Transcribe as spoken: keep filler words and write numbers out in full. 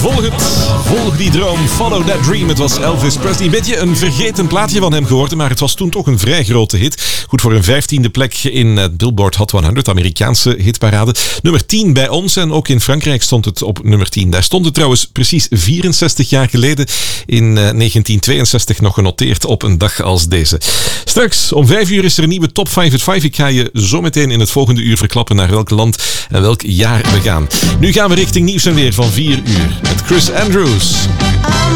Volg het, volg die droom, follow that dream. Het was Elvis Presley. Een beetje een vergeten plaatje van hem geworden, maar het was toen toch een vrij grote hit. Goed voor een vijftiende plek in het Billboard Hot honderd, Amerikaanse hitparade. Nummer tien bij ons en ook in Frankrijk stond het op nummer tien. Daar stond het trouwens precies vierenzestig jaar geleden in negentien tweeënzestig nog genoteerd op een dag als deze. Straks om vijf uur is er een nieuwe Top vijf at vijf. Ik ga je zo meteen in het volgende uur verklappen naar welk land en welk jaar we gaan. Nu gaan we richting nieuws en weer van vier uur met Chris Andrews.